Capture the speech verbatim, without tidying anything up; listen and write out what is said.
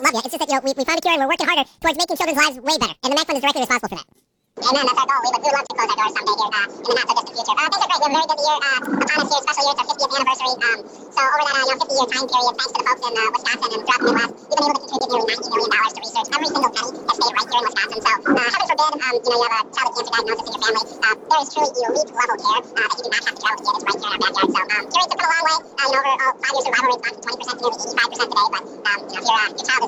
love you. It's just that, you know, we, we found a cure and we're working harder towards making children's lives way better. And the Mac Fund is directly responsible for that. Amen. That's our goal. We would, we would love to close our doors someday here uh, in the not so distant future. Uh, things are great. We have a very good year uh, upon us here, special year. It's our fiftieth anniversary. Um, so over that uh, you know, fifty year time period, thanks to the folks in uh, Wisconsin and throughout the Midwest, we've been able to contribute nearly ninety million dollars to research. Every single penny has stayed right here in Wisconsin. So uh, heaven forbid, um, you know, you have a child with cancer diagnosis in your family. Uh, there is truly elite level care uh, that you do not have to travel to get. It's right here in our backyard. So um, cure rates have come a long way. Uh, you know, over uh, five years, survival rates gone from twenty percent to nearly eighty-five percent today. But um, you know, if your uh, your child is